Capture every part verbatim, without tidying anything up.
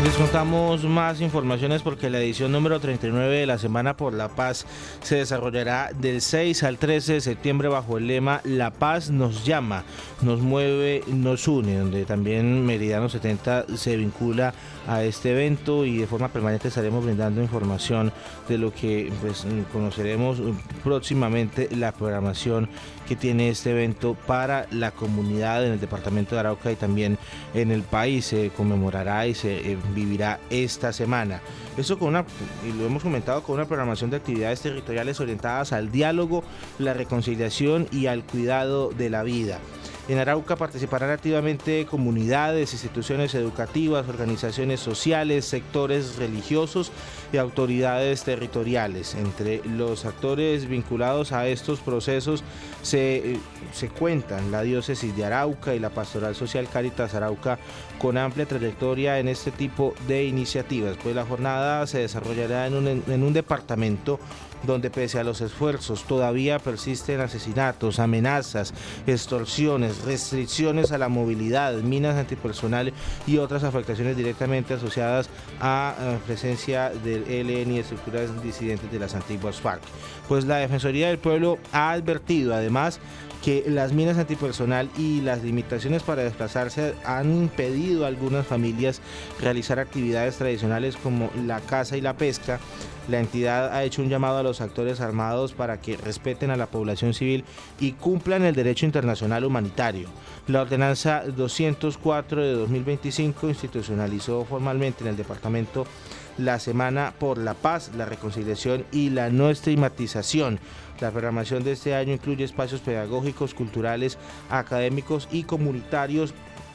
Les contamos más informaciones porque la edición número treinta y nueve de la Semana por la Paz se desarrollará del seis al trece de septiembre bajo el lema La Paz nos llama, nos mueve, nos une, donde también Meridiano setenta se vincula a este evento y de forma permanente estaremos brindando información de lo que pues, conoceremos próximamente, la programación que tiene este evento para la comunidad en el departamento de Arauca y también en el país. Se conmemorará y se eh, vivirá esta semana. Eso con una, y lo hemos comentado, con una programación de actividades territoriales orientadas al diálogo, la reconciliación y al cuidado de la vida. En Arauca participarán activamente comunidades, instituciones educativas, organizaciones sociales, sectores religiosos y autoridades territoriales. Entre los actores vinculados a estos procesos se, se cuentan la Diócesis de Arauca y la Pastoral Social Cáritas Arauca, con amplia trayectoria en este tipo de iniciativas. Pues la jornada se desarrollará en un, en un departamento donde pese a los esfuerzos todavía persisten asesinatos, amenazas, extorsiones, restricciones a la movilidad, minas antipersonal y otras afectaciones directamente asociadas a la presencia del E L N y estructuras disidentes de las antiguas FARC. Pues la Defensoría del Pueblo ha advertido además que las minas antipersonal y las limitaciones para desplazarse han impedido a algunas familias realizar actividades tradicionales como la caza y la pesca. La entidad ha hecho un llamado a los actores armados para que respeten a la población civil y cumplan el derecho internacional humanitario. La ordenanza doscientos cuatro de dos mil veinticinco institucionalizó formalmente en el departamento la Semana por la Paz, la Reconciliación y la No Estigmatización. La programación de este año incluye espacios pedagógicos, culturales, académicos y comunitarios,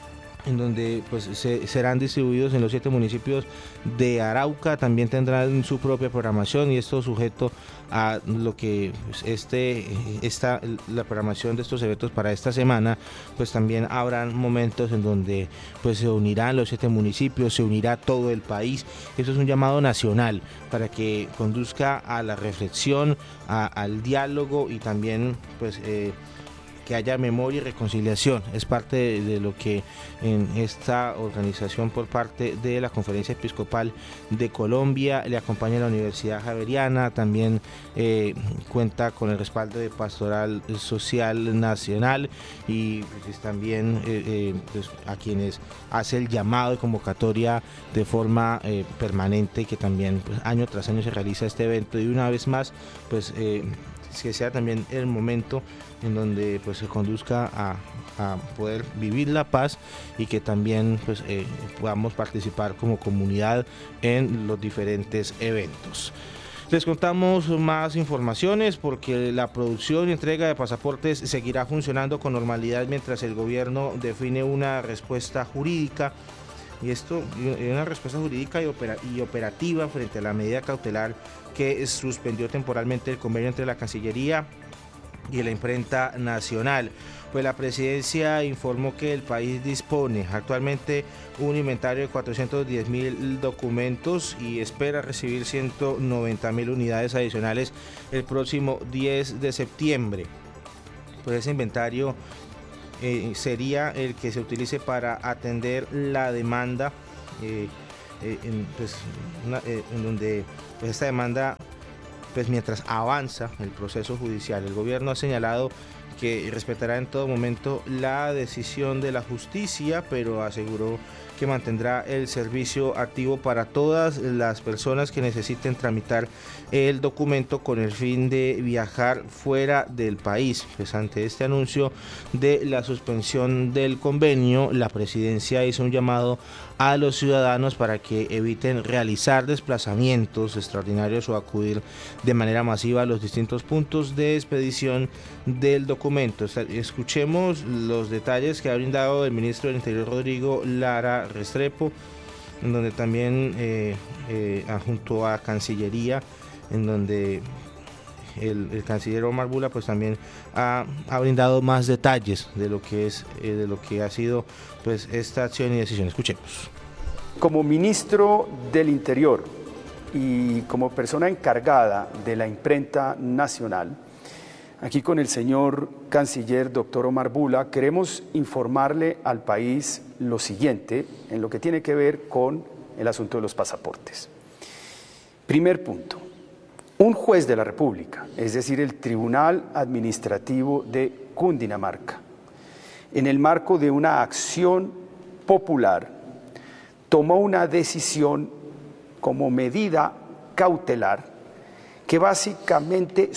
en donde pues se, serán distribuidos en los siete municipios de Arauca. También tendrán su propia programación y esto sujeto a lo que pues, este, esta, la programación de estos eventos para esta semana, pues también habrán momentos en donde pues se unirán los siete municipios, se unirá todo el país. Esto es un llamado nacional para que conduzca a la reflexión, a, al diálogo y también pues eh, que haya memoria y reconciliación. Es parte de, de lo que en esta organización por parte de la Conferencia Episcopal de Colombia le acompaña la Universidad Javeriana, también eh, cuenta con el respaldo de Pastoral Social Nacional y pues, también eh, eh, pues, a quienes hace el llamado de convocatoria de forma eh, permanente, que también pues, año tras año se realiza este evento y una vez más pues eh, que sea también el momento en donde pues se conduzca a, a poder vivir la paz y que también pues eh, podamos participar como comunidad en los diferentes eventos. Les contamos más informaciones porque la producción y entrega de pasaportes seguirá funcionando con normalidad mientras el gobierno define una respuesta jurídica. Y esto es una respuesta jurídica y, opera, y operativa frente a la medida cautelar que suspendió temporalmente el convenio entre la Cancillería y la imprenta nacional. Pues la presidencia informó que el país dispone actualmente un inventario de cuatrocientos diez mil documentos y espera recibir ciento noventa mil unidades adicionales el próximo diez de septiembre. Pues ese inventario Eh, sería el que se utilice para atender la demanda eh, eh, en, pues, una, eh, en donde pues, esta demanda pues mientras avanza el proceso judicial. El gobierno ha señalado que respetará en todo momento la decisión de la justicia, pero aseguró que mantendrá el servicio activo para todas las personas que necesiten tramitar el documento con el fin de viajar fuera del país. Pues ante este anuncio de la suspensión del convenio, la presidencia hizo un llamado a los ciudadanos para que eviten realizar desplazamientos extraordinarios o acudir de manera masiva a los distintos puntos de expedición del documento. Escuchemos los detalles que ha brindado el ministro del Interior, Rodrigo Lara Restrepo, en donde también eh, eh, junto a Cancillería, en donde el, el canciller Omar Bula pues también ha, ha brindado más detalles de lo que es eh, de lo que ha sido pues esta acción y decisión. Escuchemos. Como ministro del Interior y como persona encargada de la imprenta nacional, aquí con el señor canciller doctor Omar Bula, queremos informarle al país lo siguiente en lo que tiene que ver con el asunto de los pasaportes. Primer punto, un juez de la República, es decir, el Tribunal Administrativo de Cundinamarca, en el marco de una acción popular, tomó una decisión como medida cautelar que básicamente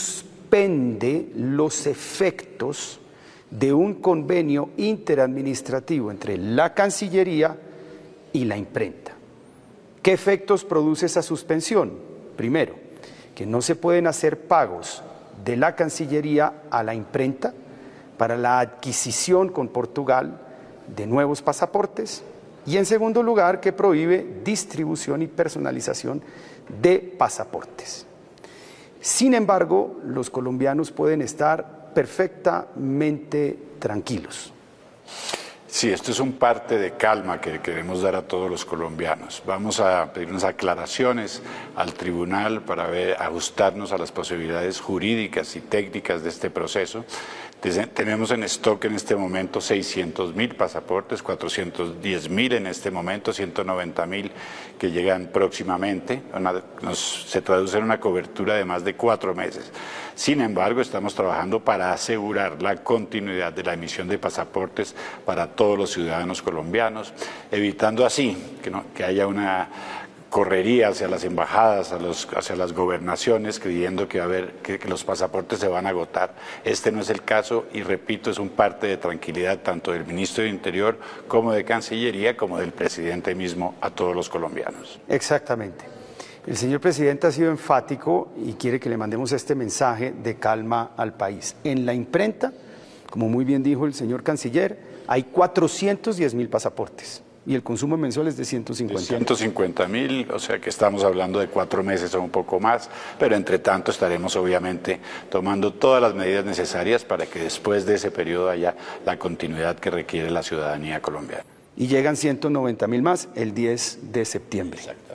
suspende los efectos de un convenio interadministrativo entre la Cancillería y la imprenta. ¿Qué efectos produce esa suspensión? Primero, que no se pueden hacer pagos de la Cancillería a la imprenta para la adquisición con Portugal de nuevos pasaportes, y en segundo lugar, que prohíbe distribución y personalización de pasaportes. Sin embargo, los colombianos pueden estar perfectamente tranquilos. Sí, esto es un parte de calma que queremos dar a todos los colombianos. Vamos a pedir unas aclaraciones al tribunal para ver, ajustarnos a las posibilidades jurídicas y técnicas de este proceso. Tenemos en stock en este momento seiscientos mil pasaportes, cuatrocientos diez mil en este momento, ciento noventa mil que llegan próximamente. Una, nos, se traduce en una cobertura de más de cuatro meses. Sin embargo, estamos trabajando para asegurar la continuidad de la emisión de pasaportes para todos los ciudadanos colombianos, evitando así que, no, que haya una correría hacia las embajadas, a los, hacia las gobernaciones, creyendo que, a ver, que, que los pasaportes se van a agotar. Este no es el caso y, repito, es un parte de tranquilidad tanto del ministro de Interior como de Cancillería, como del presidente mismo a todos los colombianos. Exactamente. El señor presidente ha sido enfático y quiere que le mandemos este mensaje de calma al país. En la imprenta, como muy bien dijo el señor canciller, hay cuatrocientos diez mil pasaportes y el consumo mensual es de ciento cincuenta mil. ciento cincuenta mil, o sea que estamos hablando de cuatro meses o un poco más, pero entre tanto estaremos obviamente tomando todas las medidas necesarias para que después de ese periodo haya la continuidad que requiere la ciudadanía colombiana. Y llegan ciento noventa mil más el diez de septiembre. Exactamente.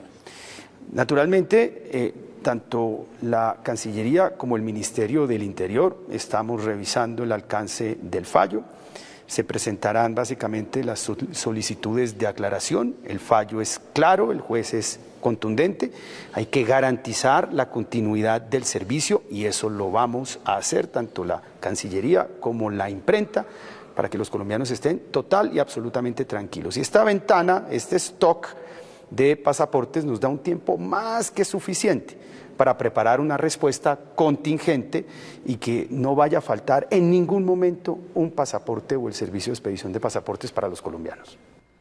Naturalmente, eh, tanto la Cancillería como el Ministerio del Interior estamos revisando el alcance del fallo. Se presentarán básicamente las solicitudes de aclaración. El fallo es claro, el juez es contundente. Hay que garantizar la continuidad del servicio y eso lo vamos a hacer, tanto la Cancillería como la imprenta, para que los colombianos estén total y absolutamente tranquilos. Y esta ventana, este stock de pasaportes nos da un tiempo más que suficiente para preparar una respuesta contingente y que no vaya a faltar en ningún momento un pasaporte o el servicio de expedición de pasaportes para los colombianos.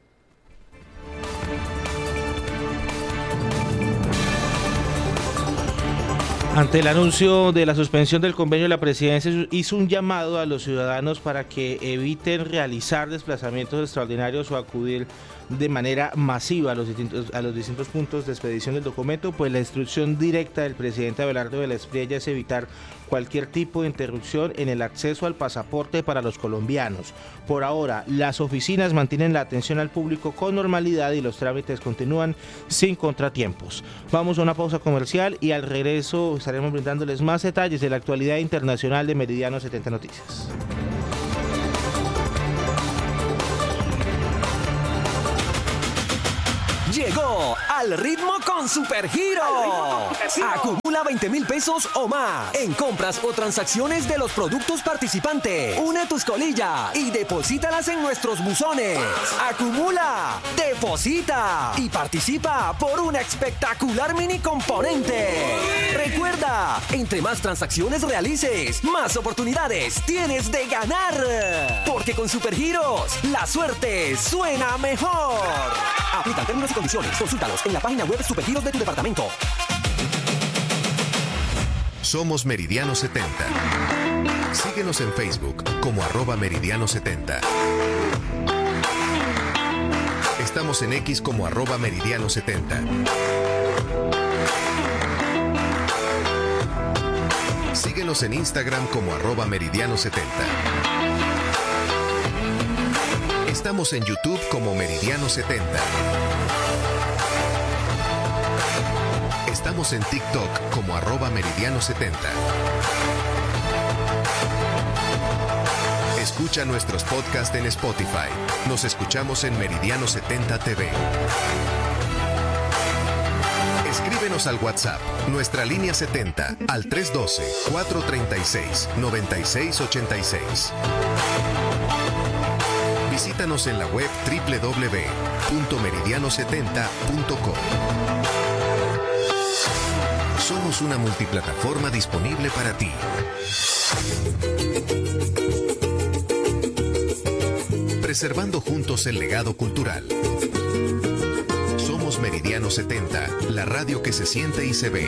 Ante el anuncio de la suspensión del convenio, la presidencia hizo un llamado a los ciudadanos para que eviten realizar desplazamientos extraordinarios o acudir de manera masiva a los distintos, a los distintos puntos de expedición del documento, pues la instrucción directa del presidente Abelardo de la Espriella es evitar cualquier tipo de interrupción en el acceso al pasaporte para los colombianos. Por ahora, las oficinas mantienen la atención al público con normalidad y los trámites continúan sin contratiempos. Vamos a una pausa comercial y al regreso estaremos brindándoles más detalles de la actualidad internacional de Meridiano setenta Noticias. Llegó Al Ritmo con Supergiro. Acumula veinte mil pesos o más en compras o transacciones de los productos participantes. Une tus colillas y deposítalas en nuestros buzones. Acumula, deposita y participa por un espectacular mini componente. Recuerda, entre más transacciones realices, más oportunidades tienes de ganar. Porque con Supergiros, la suerte suena mejor. Aplican términos y condiciones. Consúltalos en la página web Supergiros de tu departamento. Somos Meridiano setenta. Síguenos en Facebook como arroba Meridiano setenta. Estamos en X como arroba Meridiano setenta. Síguenos en Instagram como arroba Meridiano setenta. Estamos en YouTube como Meridiano setenta. Estamos en TikTok como arroba Meridiano setenta. Escucha nuestros podcasts en Spotify. Nos escuchamos en Meridiano setenta T V. Escríbenos al WhatsApp, nuestra línea setenta, al tres uno dos, cuatro tres seis, nueve seis ocho seis. Visítanos en la web doble u doble u doble u punto meridiano setenta punto com. Somos una multiplataforma disponible para ti. Preservando juntos el legado cultural. Somos Meridiano setenta, la radio que se siente y se ve.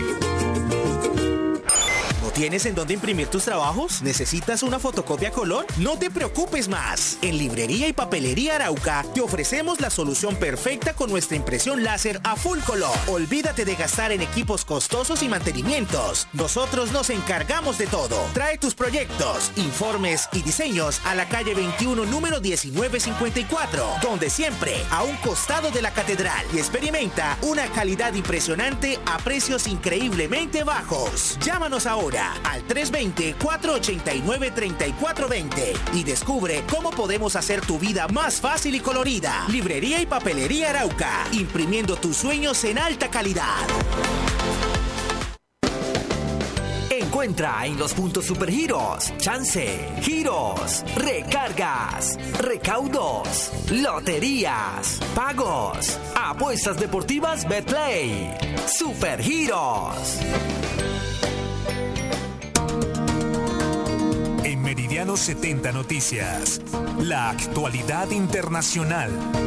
¿Tienes en dónde imprimir tus trabajos? ¿Necesitas una fotocopia a color? No te preocupes más. En Librería y Papelería Arauca te ofrecemos la solución perfecta con nuestra impresión láser a full color. Olvídate de gastar en equipos costosos y mantenimientos. Nosotros nos encargamos de todo. Trae tus proyectos, informes y diseños a la calle veintiuno, número diecinueve cincuenta y cuatro, donde siempre a un costado de la catedral, y experimenta una calidad impresionante a precios increíblemente bajos. Llámanos ahora al tres dos cero, cuatro ocho nueve, tres cuatro dos cero y descubre cómo podemos hacer tu vida más fácil y colorida. Librería y Papelería Arauca, imprimiendo tus sueños en alta calidad. Encuentra en los puntos Supergiros, chance, giros, recargas, recaudos, loterías, pagos, apuestas deportivas Betplay. Supergiros. En Meridiano setenta Noticias, la actualidad internacional.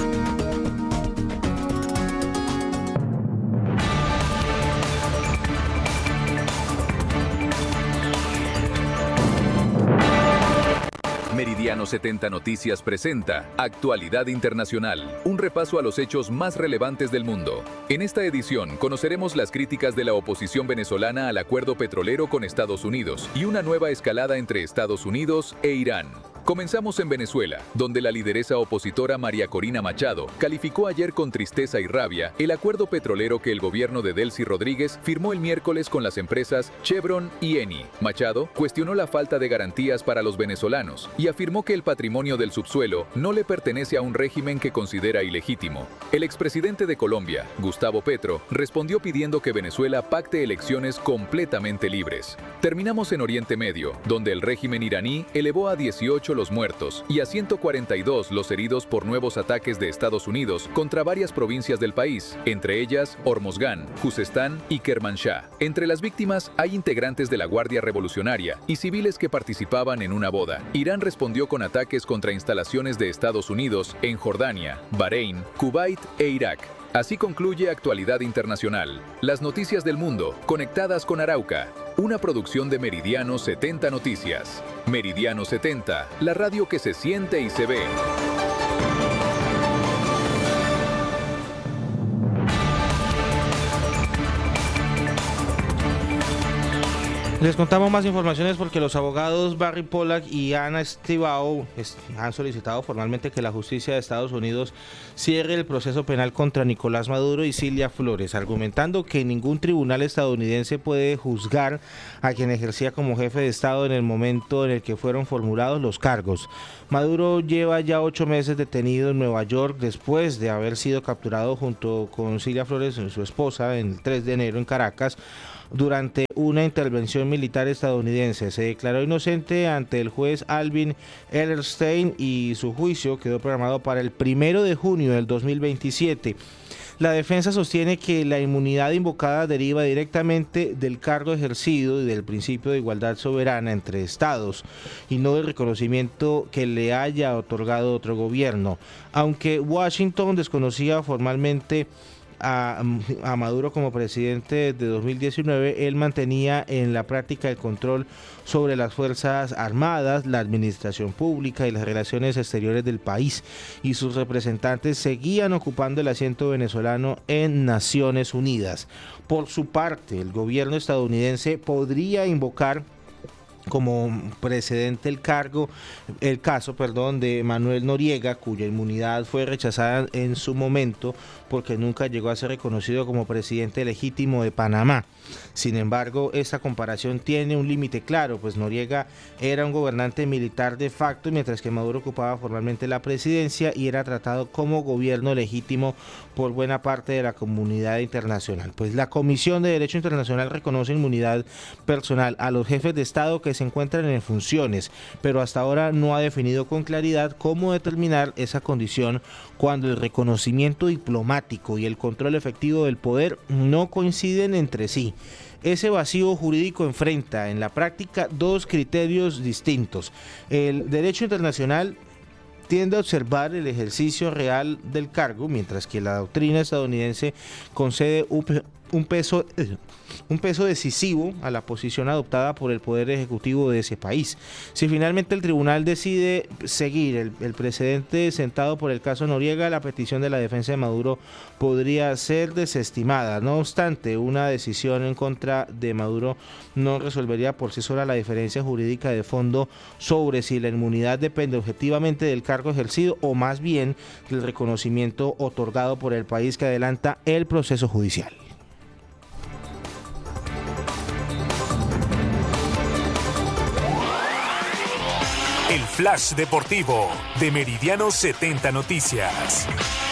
Meridiano setenta Noticias presenta Actualidad Internacional, un repaso a los hechos más relevantes del mundo. En esta edición conoceremos las críticas de la oposición venezolana al acuerdo petrolero con Estados Unidos y una nueva escalada entre Estados Unidos e Irán. Comenzamos en Venezuela, donde la lideresa opositora María Corina Machado calificó ayer con tristeza y rabia el acuerdo petrolero que el gobierno de Delcy Rodríguez firmó el miércoles con las empresas Chevron y Eni. Machado cuestionó la falta de garantías para los venezolanos y afirmó que el patrimonio del subsuelo no le pertenece a un régimen que considera ilegítimo. El expresidente de Colombia, Gustavo Petro, respondió pidiendo que Venezuela pacte elecciones completamente libres. Terminamos en Oriente Medio, donde el régimen iraní elevó a dieciocho los muertos y a ciento cuarenta y dos los heridos por nuevos ataques de Estados Unidos contra varias provincias del país, entre ellas Hormozgán, Juzestán y Kermanshah. Entre las víctimas hay integrantes de la Guardia Revolucionaria y civiles que participaban en una boda. Irán respondió con ataques contra instalaciones de Estados Unidos en Jordania, Bahrein, Kuwait e Irak. Así concluye Actualidad Internacional. Las noticias del mundo, conectadas con Arauca. Una producción de Meridiano setenta Noticias. Meridiano setenta, la radio que se siente y se ve. Les contamos más informaciones porque los abogados Barry Pollack y Anna Stivao han solicitado formalmente que la justicia de Estados Unidos cierre el proceso penal contra Nicolás Maduro y Cilia Flores, argumentando que ningún tribunal estadounidense puede juzgar a quien ejercía como jefe de Estado en el momento en el que fueron formulados los cargos. Maduro lleva ya ocho meses detenido en Nueva York después de haber sido capturado junto con Cilia Flores, su esposa, el tres de enero en Caracas, durante una intervención militar estadounidense. Se declaró inocente ante el juez Alvin Ellerstein y su juicio quedó programado para el primero de junio del dos mil veintisiete. La defensa sostiene que la inmunidad invocada deriva directamente del cargo ejercido y del principio de igualdad soberana entre estados y no del reconocimiento que le haya otorgado otro gobierno. Aunque Washington desconocía formalmente A, a Maduro como presidente de dos mil diecinueve, él mantenía en la práctica el control sobre las Fuerzas Armadas, la administración pública y las relaciones exteriores del país, y sus representantes seguían ocupando el asiento venezolano en Naciones Unidas. Por su parte, el gobierno estadounidense podría invocar como precedente el cargo, el caso, perdón, de Manuel Noriega, cuya inmunidad fue rechazada en su momento porque nunca llegó a ser reconocido como presidente legítimo de Panamá. Sin embargo, esta comparación tiene un límite claro, pues Noriega era un gobernante militar de facto, mientras que Maduro ocupaba formalmente la presidencia y era tratado como gobierno legítimo por buena parte de la comunidad internacional. Pues la Comisión de Derecho Internacional reconoce inmunidad personal a los jefes de Estado que se encuentran en funciones, pero hasta ahora no ha definido con claridad cómo determinar esa condición cuando el reconocimiento diplomático y el control efectivo del poder no coinciden entre sí. Ese vacío jurídico enfrenta en la práctica dos criterios distintos. El derecho internacional tiende a observar el ejercicio real del cargo, mientras que la doctrina estadounidense concede un peso, un peso decisivo a la posición adoptada por el Poder Ejecutivo de ese país. Si finalmente el tribunal decide seguir el, el precedente sentado por el caso Noriega, la petición de la defensa de Maduro podría ser desestimada. No obstante, una decisión en contra de Maduro no resolvería por sí sola la diferencia jurídica de fondo sobre si la inmunidad depende objetivamente del cargo ejercido o más bien del reconocimiento otorgado por el país que adelanta el proceso judicial. El Flash Deportivo de Meridiano setenta Noticias.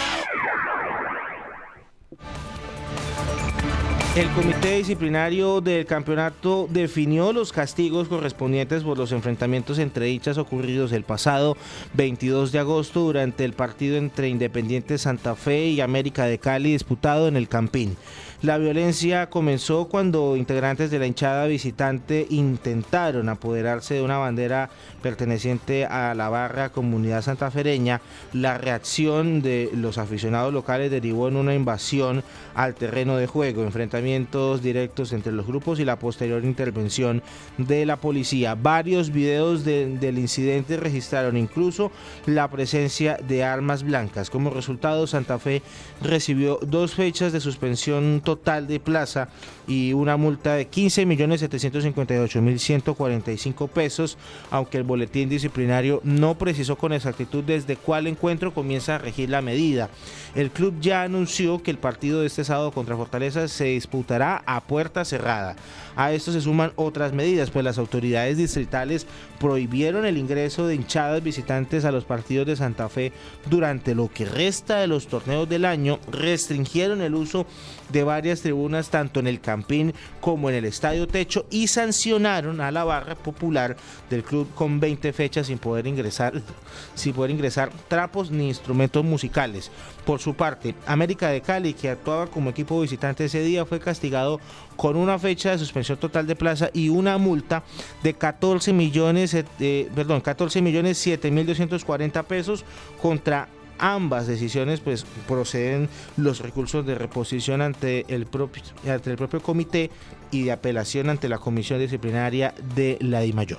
El comité disciplinario del campeonato definió los castigos correspondientes por los enfrentamientos entre hinchas ocurridos el pasado veintidós de agosto durante el partido entre Independiente Santa Fe y América de Cali disputado en el Campín. La violencia comenzó cuando integrantes de la hinchada visitante intentaron apoderarse de una bandera perteneciente a la barra comunidad santafereña. La reacción de los aficionados locales derivó en una invasión al terreno de juego, enfrentamientos directos entre los grupos y la posterior intervención de la policía. Varios videos de, del incidente registraron incluso la presencia de armas blancas. Como resultado, Santa Fe recibió dos fechas de suspensión total de plaza y una multa de quince millones setecientos cincuenta y ocho mil ciento cuarenta y cinco pesos, aunque el boletín disciplinario no precisó con exactitud desde cuál encuentro comienza a regir la medida. El club ya anunció que el partido de este sábado contra Fortaleza se disputará a puerta cerrada. A esto se suman otras medidas, pues las autoridades distritales prohibieron el ingreso de hinchadas visitantes a los partidos de Santa Fe durante lo que resta de los torneos del año, restringieron el uso de varias tribunas tanto en el Campín como en el Estadio Techo y sancionaron a la barra popular del club con veinte fechas sin poder ingresar, sin poder ingresar trapos ni instrumentos musicales. Por su parte, América de Cali, que actuaba como equipo visitante ese día, fue castigado con una fecha de suspensión total de plaza y una multa de catorce millones, eh, perdón, catorce millones siete mil doscientos cuarenta pesos. Contra ambas decisiones pues proceden los recursos de reposición ante el propio, ante el propio comité y de apelación ante la comisión disciplinaria de la DIMAYOR.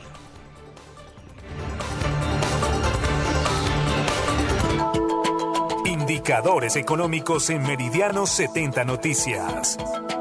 Indicadores económicos en Meridiano setenta Noticias.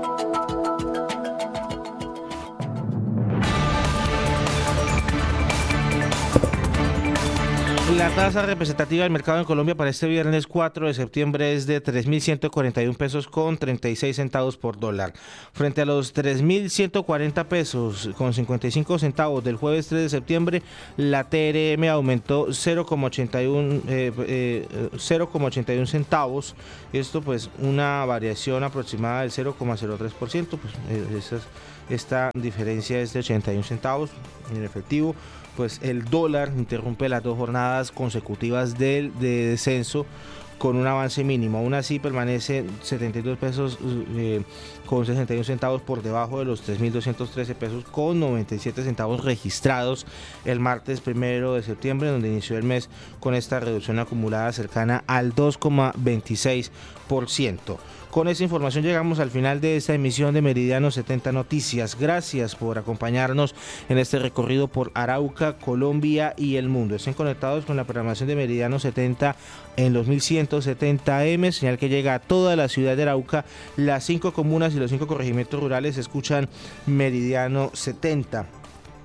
La tasa representativa del mercado en Colombia para este viernes cuatro de septiembre es de tres mil ciento cuarenta y un pesos con treinta y seis centavos por dólar, frente a los tres mil ciento cuarenta pesos con cincuenta y cinco centavos del jueves tres de septiembre. La T R M aumentó cero coma ochenta y uno eh, eh, cero coma ochenta y uno centavos, esto pues una variación aproximada del cero coma cero tres por ciento, pues eh, esa, esta diferencia es de ochenta y uno centavos en efectivo. Pues el dólar interrumpe las dos jornadas consecutivas de, de descenso con un avance mínimo. Aún así permanece setenta y dos pesos eh, con sesenta y uno centavos por debajo de los tres mil doscientos trece pesos con noventa y siete centavos registrados el martes primero de septiembre, donde inició el mes con esta reducción acumulada cercana al dos coma veintiséis por ciento. Con esta información llegamos al final de esta emisión de Meridiano setenta Noticias. Gracias por acompañarnos en este recorrido por Arauca, Colombia y el mundo. Estén conectados con la programación de Meridiano setenta en los mil ciento setenta eme, señal que llega a toda la ciudad de Arauca. Las cinco comunas y los cinco corregimientos rurales escuchan Meridiano setenta.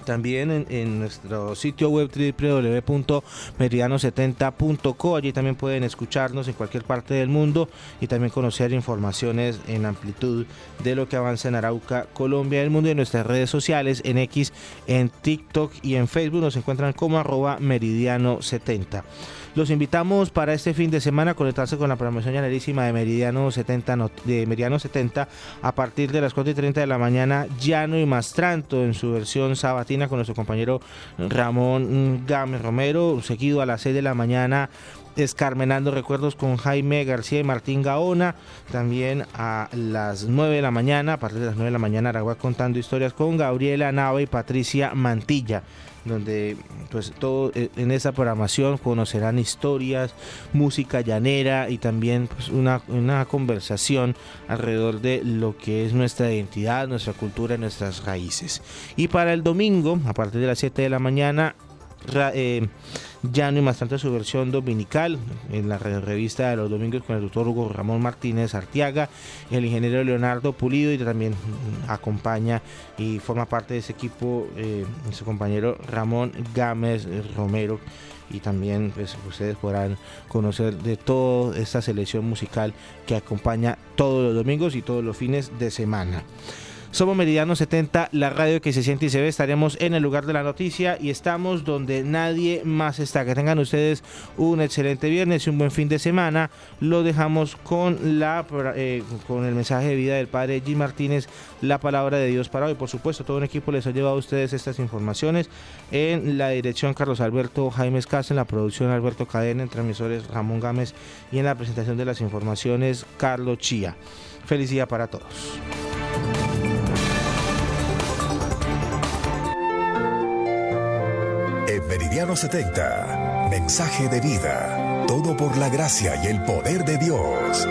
También en, en nuestro sitio web doble u doble u doble u punto meridiano setenta punto co, allí también pueden escucharnos en cualquier parte del mundo y también conocer informaciones en amplitud de lo que avanza en Arauca, Colombia y el mundo, y en nuestras redes sociales, en X, en TikTok y en Facebook nos encuentran como arroba meridiano setenta. Los invitamos para este fin de semana a conectarse con la programación llanerísima de Meridiano setenta, de Meridiano setenta a partir de las cuatro y treinta de la mañana, Llano y Mastranto en su versión sabatina con nuestro compañero Ramón Gámez Romero, seguido a las seis de la mañana Escarmenando Recuerdos con Jaime García y Martín Gaona. También a las nueve de la mañana, a partir de las nueve de la mañana, Aragua Contando Historias con Gabriela Nava y Patricia Mantilla, donde pues todo en esa programación conocerán historias, música llanera y también pues, una, una conversación alrededor de lo que es nuestra identidad, nuestra cultura y nuestras raíces. Y para el domingo, a partir de las siete de la mañana, ra, eh, Llano y Mastranto, su versión dominical en la revista de los domingos con el doctor Hugo Ramón Martínez Artiaga, el ingeniero Leonardo Pulido, y también acompaña y forma parte de ese equipo eh, su compañero Ramón Gámez Romero, y también pues, ustedes podrán conocer de toda esta selección musical que acompaña todos los domingos y todos los fines de semana. Somos Meridiano setenta, la radio que se siente y se ve. Estaremos en el lugar de la noticia y estamos donde nadie más está. Que tengan ustedes un excelente viernes y un buen fin de semana. Lo dejamos con la eh, con el mensaje de vida del padre G. Martínez, la palabra de Dios para hoy. Por supuesto, todo un equipo les ha llevado a ustedes estas informaciones. En la dirección, Carlos Alberto Jaime Escasa, en la producción, Alberto Cadena, en transmisores, Ramón Gámez, y en la presentación de las informaciones, Carlos Chía. Feliz día para todos. En Meridiano setenta, mensaje de vida, todo por la gracia y el poder de Dios.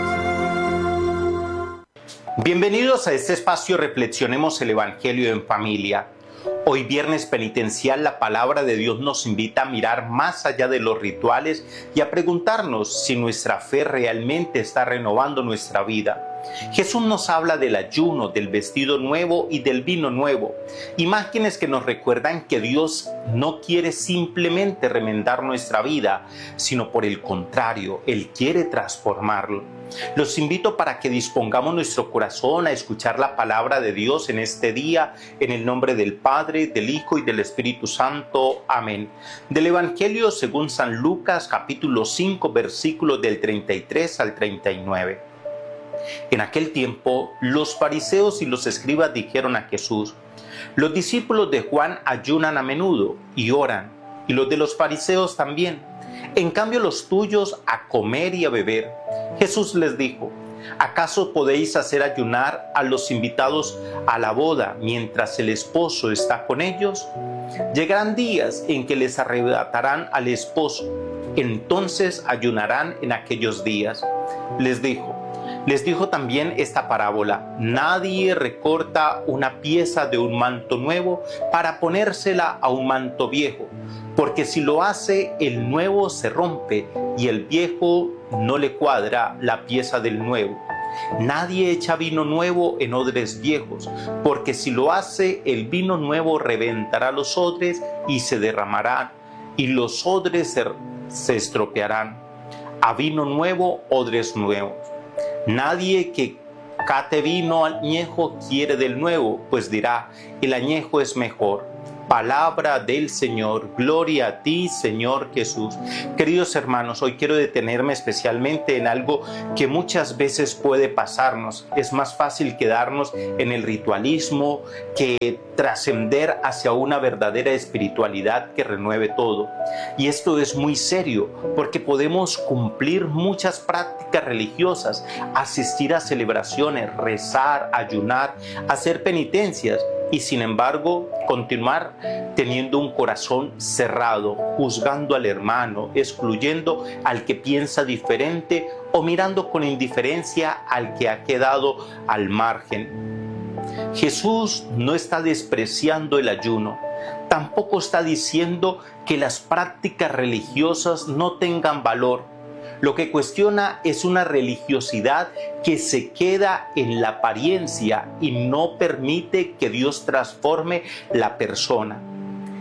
Bienvenidos a este espacio Reflexionemos el Evangelio en Familia. Hoy viernes penitencial, la palabra de Dios nos invita a mirar más allá de los rituales y a preguntarnos si nuestra fe realmente está renovando nuestra vida. Jesús nos habla del ayuno, del vestido nuevo y del vino nuevo, imágenes que nos recuerdan que Dios no quiere simplemente remendar nuestra vida, sino por el contrario, Él quiere transformarlo. Los invito para que dispongamos nuestro corazón a escuchar la palabra de Dios en este día, en el nombre del Padre, del Hijo y del Espíritu Santo. Amén. Del Evangelio según San Lucas, capítulo cinco, versículos del treinta y tres al treinta y nueve. En aquel tiempo, los fariseos y los escribas dijeron a Jesús: los discípulos de Juan ayunan a menudo y oran, y los de los fariseos también. En cambio, los tuyos a comer y a beber. Jesús les dijo: ¿acaso podéis hacer ayunar a los invitados a la boda mientras el esposo está con ellos? Llegarán días en que les arrebatarán al esposo, entonces ayunarán en aquellos días. Les dijo, Les dijo también esta parábola: nadie recorta una pieza de un manto nuevo para ponérsela a un manto viejo, porque si lo hace, el nuevo se rompe y el viejo no le cuadra la pieza del nuevo. Nadie echa vino nuevo en odres viejos, porque si lo hace, el vino nuevo reventará los odres y se derramarán, y los odres se, se estropearán. A vino nuevo, odres nuevos. Nadie que cate vino añejo quiere del nuevo, pues dirá: el añejo es mejor. Palabra del Señor. Gloria a ti, Señor Jesús. Queridos hermanos, hoy quiero detenerme especialmente en algo que muchas veces puede pasarnos. Es más fácil quedarnos en el ritualismo que trascender hacia una verdadera espiritualidad que renueve todo. Y esto es muy serio, porque podemos cumplir muchas prácticas religiosas, asistir a celebraciones, rezar, ayunar, hacer penitencias, y sin embargo continuar teniendo un corazón cerrado, juzgando al hermano, excluyendo al que piensa diferente o mirando con indiferencia al que ha quedado al margen. Jesús no está despreciando el ayuno, tampoco está diciendo que las prácticas religiosas no tengan valor. Lo que cuestiona es una religiosidad que se queda en la apariencia y no permite que Dios transforme la persona.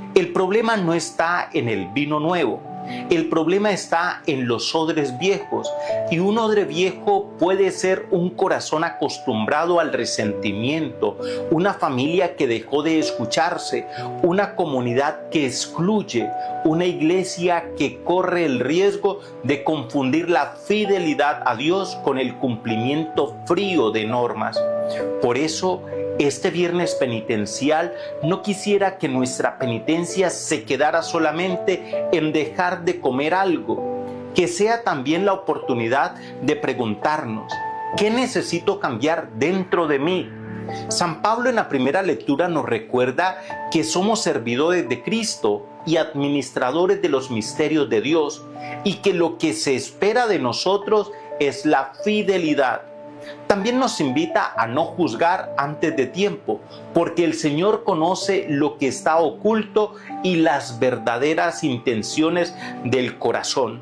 El problema no está en el vino nuevo. El problema está en los odres viejos, y un odre viejo puede ser un corazón acostumbrado al resentimiento, una familia que dejó de escucharse, una comunidad que excluye, una iglesia que corre el riesgo de confundir la fidelidad a Dios con el cumplimiento frío de normas. Por eso, este viernes penitencial no quisiera que nuestra penitencia se quedara solamente en dejar de comer algo, que sea también la oportunidad de preguntarnos, ¿qué necesito cambiar dentro de mí? San Pablo en la primera lectura nos recuerda que somos servidores de Cristo y administradores de los misterios de Dios, y que lo que se espera de nosotros es la fidelidad. También nos invita a no juzgar antes de tiempo, porque el Señor conoce lo que está oculto y las verdaderas intenciones del corazón.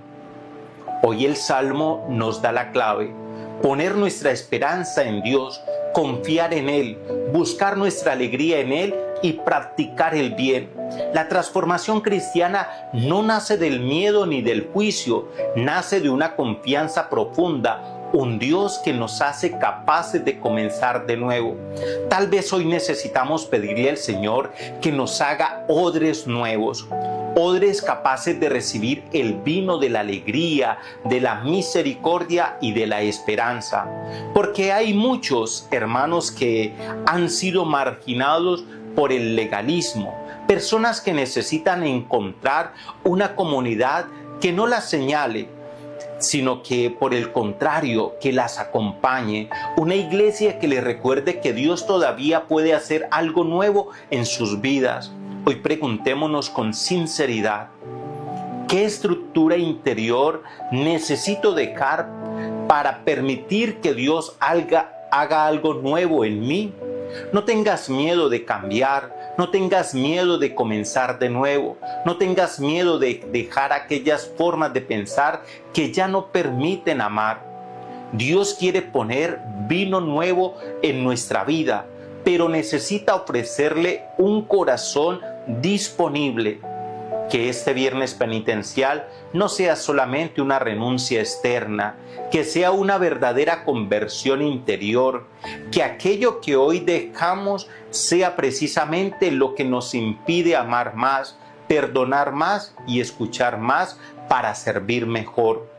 Hoy el Salmo nos da la clave: poner nuestra esperanza en Dios, confiar en Él, buscar nuestra alegría en Él y practicar el bien. La transformación cristiana no nace del miedo ni del juicio, nace de una confianza profunda, un Dios que nos hace capaces de comenzar de nuevo. Tal vez hoy necesitamos pedirle al Señor que nos haga odres nuevos, odres capaces de recibir el vino de la alegría, de la misericordia y de la esperanza. Porque hay muchos hermanos que han sido marginados por el legalismo, personas que necesitan encontrar una comunidad que no las señale, sino que por el contrario, que las acompañe, una iglesia que les recuerde que Dios todavía puede hacer algo nuevo en sus vidas. Hoy preguntémonos con sinceridad, ¿qué estructura interior necesito dejar para permitir que Dios haga, haga algo nuevo en mí? No tengas miedo de cambiar, no tengas miedo de comenzar de nuevo, no tengas miedo de dejar aquellas formas de pensar que ya no permiten amar. Dios quiere poner vino nuevo en nuestra vida, pero necesita ofrecerle un corazón disponible. Que este viernes penitencial no sea solamente una renuncia externa, que sea una verdadera conversión interior, que aquello que hoy dejamos sea precisamente lo que nos impide amar más, perdonar más y escuchar más para servir mejor.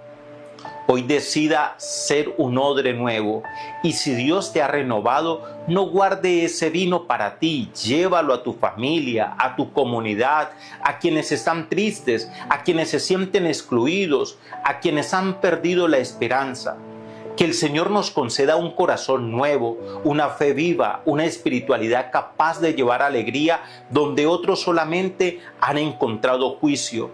Hoy decida ser un odre nuevo, y si Dios te ha renovado, no guarde ese vino para ti, llévalo a tu familia, a tu comunidad, a quienes están tristes, a quienes se sienten excluidos, a quienes han perdido la esperanza. Que el Señor nos conceda un corazón nuevo, una fe viva, una espiritualidad capaz de llevar alegría donde otros solamente han encontrado juicio.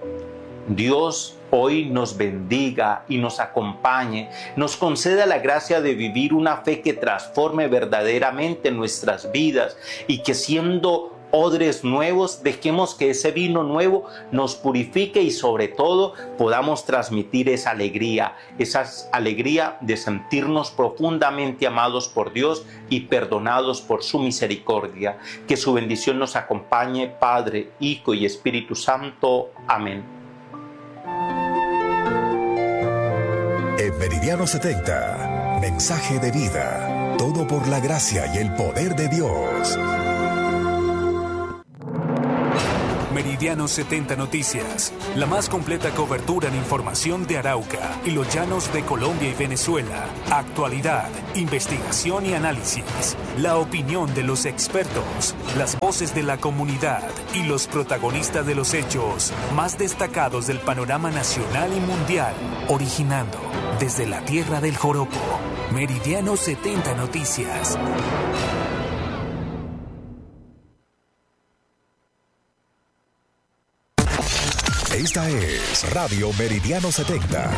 Dios hoy nos bendiga y nos acompañe, nos conceda la gracia de vivir una fe que transforme verdaderamente nuestras vidas, y que siendo odres nuevos dejemos que ese vino nuevo nos purifique, y sobre todo podamos transmitir esa alegría, esa alegría de sentirnos profundamente amados por Dios y perdonados por su misericordia. Que su bendición nos acompañe, Padre, Hijo y Espíritu Santo. Amén. En Meridiano setenta, mensaje de vida, todo por la gracia y el poder de Dios. Meridiano setenta Noticias, la más completa cobertura en información de Arauca y los llanos de Colombia y Venezuela. Actualidad, investigación y análisis. La opinión de los expertos, las voces de la comunidad y los protagonistas de los hechos más destacados del panorama nacional y mundial. Originando desde la tierra del joropo. Meridiano setenta Noticias. Esta es Radio Meridiano setenta,